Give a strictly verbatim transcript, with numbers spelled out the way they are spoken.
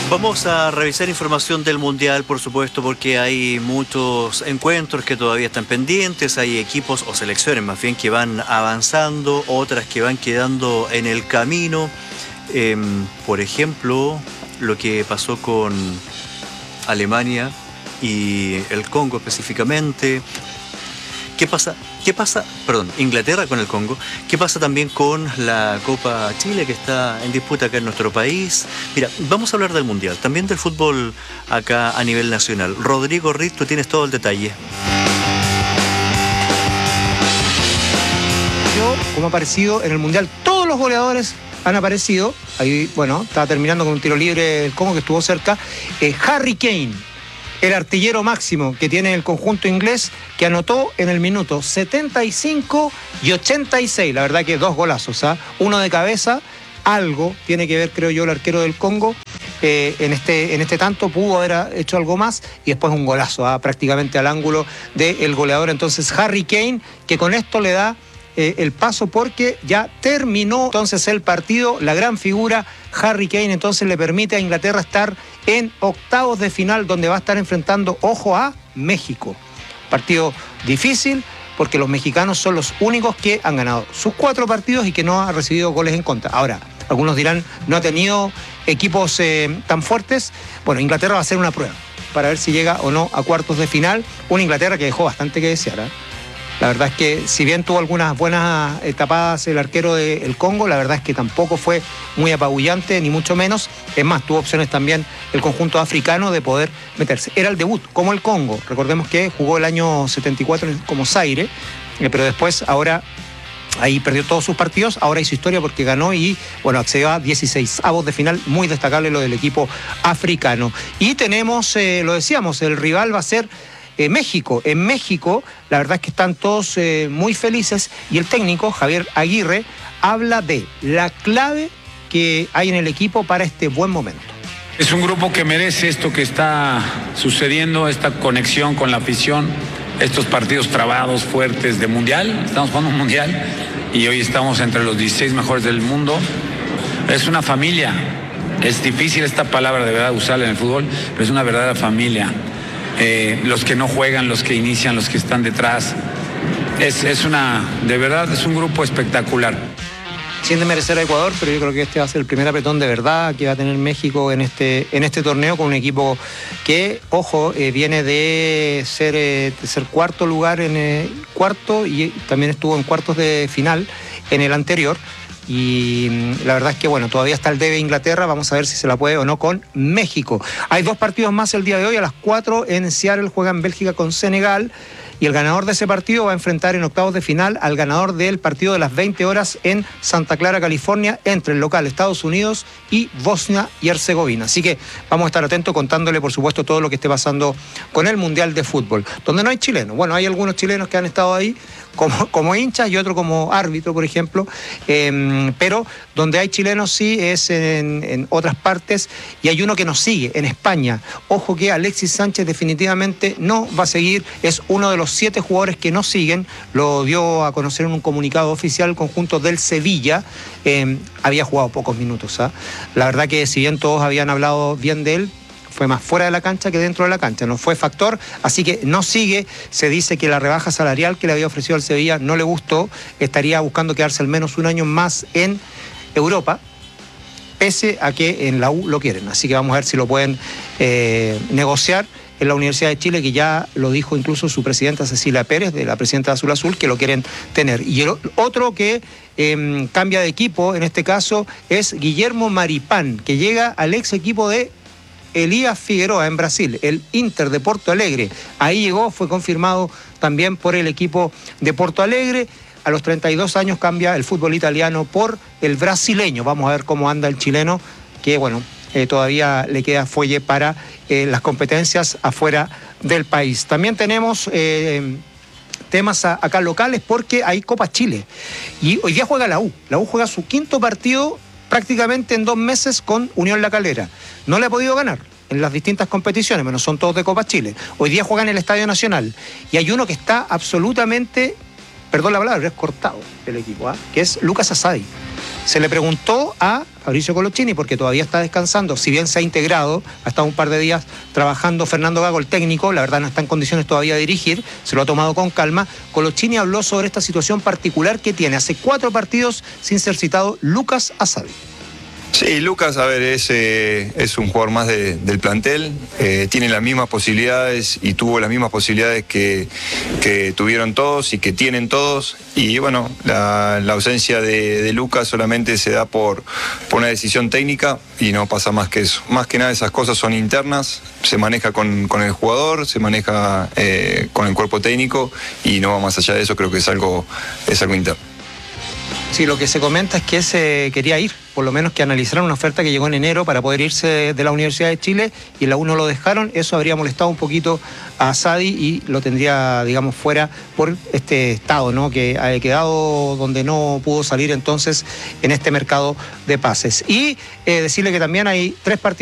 Vamos a revisar información del Mundial, por supuesto, porque hay muchos encuentros que todavía están pendientes, hay equipos o selecciones más bien que van avanzando, otras que van quedando en el camino. Eh, por ejemplo, lo que pasó con Alemania y el Congo específicamente. ¿Qué pasa? ¿Qué pasa? Perdón, Inglaterra con el Congo. ¿Qué pasa también con la Copa Chile que está en disputa acá en nuestro país? Mira, vamos a hablar del Mundial, también del fútbol acá a nivel nacional. Rodrigo Riz, tú tienes todo el detalle. Yo, como ha aparecido en el Mundial, todos los goleadores han aparecido. Ahí, bueno, estaba terminando con un tiro libre el Congo que estuvo cerca. Eh, Harry Kane, el artillero máximo que tiene el conjunto inglés, que anotó en el minuto setenta y cinco y ochenta y seis. La verdad que dos golazos, ¿ah? Uno de cabeza, algo tiene que ver, creo yo, el arquero del Congo. Eh, en, este, en este tanto pudo haber hecho algo más y después un golazo, ¿ah? Prácticamente al ángulo del goleador. Entonces Harry Kane, que con esto le da eh, el paso porque ya terminó entonces el partido. La gran figura Harry Kane entonces le permite a Inglaterra estar en octavos de final, donde va a estar enfrentando, ojo, a México. Partido difícil porque los mexicanos son los únicos que han ganado sus cuatro partidos y que no han recibido goles en contra. Ahora, algunos dirán, no ha tenido equipos eh, tan fuertes. Bueno, Inglaterra va a hacer una prueba para ver si llega o no a cuartos de final. Una Inglaterra que dejó bastante que desear, ¿eh? La verdad es que si bien tuvo algunas buenas tapadas el arquero del Congo, la verdad es que tampoco fue muy apabullante, ni mucho menos. Es más, tuvo opciones también el conjunto africano de poder meterse. Era el debut, como el Congo. Recordemos que jugó el año setenta y cuatro como Zaire, eh, pero después, ahora, ahí perdió todos sus partidos. Ahora hizo historia porque ganó y, bueno, accedió a dieciséis avos de final. Muy destacable lo del equipo africano. Y tenemos, eh, lo decíamos, el rival va a ser Eh, México. En México, la verdad es que están todos eh, muy felices y el técnico, Javier Aguirre, habla de la clave que hay en el equipo para este buen momento. Es un grupo que merece esto que está sucediendo, esta conexión con la afición, estos partidos trabados, fuertes de mundial. Estamos jugando un mundial y hoy estamos entre los dieciséis mejores del mundo. Es una familia. Es difícil esta palabra de verdad usarla en el fútbol, pero es una verdadera familia. Eh, los que no juegan, los que inician, los que están detrás. Es, es una, de verdad, es un grupo espectacular. Sin desmerecer a Ecuador, pero yo creo que este va a ser el primer apretón de verdad que va a tener México en este, en este torneo, con un equipo que, ojo, eh, viene de ser, eh, de ser cuarto lugar en el cuarto y también estuvo en cuartos de final en el anterior. Y la verdad es que, bueno, todavía está el debe Inglaterra. Vamos a ver si se la puede o no con México. Hay dos partidos más el día de hoy. A las cuatro en Seattle juegan Bélgica con Senegal. Y el ganador de ese partido va a enfrentar en octavos de final al ganador del partido de las veinte horas en Santa Clara, California, entre el local Estados Unidos y Bosnia y Herzegovina. Así que vamos a estar atentos contándole, por supuesto, todo lo que esté pasando con el Mundial de Fútbol. Donde no hay chilenos. Bueno, hay algunos chilenos que han estado ahí como, como hinchas y otro como árbitro, por ejemplo. Eh, pero donde hay chilenos sí es en, en otras partes. Y hay uno que nos sigue, en España. Ojo que Alexis Sánchez definitivamente no va a seguir. Es uno de los siete jugadores que no siguen. Lo dio a conocer en un comunicado oficial el conjunto del Sevilla. Eh, había jugado pocos minutos, ¿eh? La verdad que si bien todos habían hablado bien de él, fue más fuera de la cancha que dentro de la cancha, no fue factor, así que no sigue. Se dice que la rebaja salarial que le había ofrecido al Sevilla no le gustó, estaría buscando quedarse al menos un año más en Europa, pese a que en la U lo quieren, así que vamos a ver si lo pueden eh, negociar en la Universidad de Chile, que ya lo dijo incluso su presidenta Cecilia Pérez, de la presidenta de Azul Azul, que lo quieren tener. Y el otro que eh, cambia de equipo, en este caso, es Guillermo Maripán, que llega al ex equipo de Elías Figueroa en Brasil, el Inter de Porto Alegre. Ahí llegó, fue confirmado también por el equipo de Porto Alegre. A los treinta y dos años cambia el fútbol italiano por el brasileño. Vamos a ver cómo anda el chileno, que bueno, eh, todavía le queda fuelle para eh, las competencias afuera del país. También tenemos eh, temas a, acá locales porque hay Copa Chile. Y hoy día juega la U. La U juega su quinto partido prácticamente en dos meses con Unión La Calera. No le ha podido ganar en las distintas competiciones, menos son todos de Copa Chile. Hoy día juegan en el Estadio Nacional y hay uno que está absolutamente perdón la palabra, es cortado el equipo, ¿eh? que es Lucas Asadi. Se le preguntó a Fabricio Colochini, porque todavía está descansando, si bien se ha integrado, ha estado un par de días trabajando Fernando Gago, el técnico, la verdad no está en condiciones todavía de dirigir, se lo ha tomado con calma. Colochini habló sobre esta situación particular que tiene hace cuatro partidos sin ser citado Lucas Asadi. Sí, Lucas, a ver, es, eh, es un jugador más de, del plantel, eh, tiene las mismas posibilidades y tuvo las mismas posibilidades que, que tuvieron todos y que tienen todos, y bueno, la, la ausencia de, de Lucas solamente se da por, por una decisión técnica y no pasa más que eso. Más que nada esas cosas son internas, se maneja con, con el jugador, se maneja eh, con el cuerpo técnico y no va más allá de eso, creo que es algo, es algo interno. Sí, lo que se comenta es que se quería ir, por lo menos que analizaran una oferta que llegó en enero para poder irse de la Universidad de Chile y en la U no lo dejaron. Eso habría molestado un poquito a Asadi y lo tendría, digamos, fuera por este estado, ¿no? Que ha quedado donde no pudo salir entonces en este mercado de pases. Y eh, decirle que también hay tres partidos